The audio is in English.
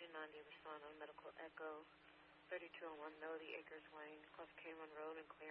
respond on medical echo. 3201 Melody Acres Wayne, Classification 1 Road and clear.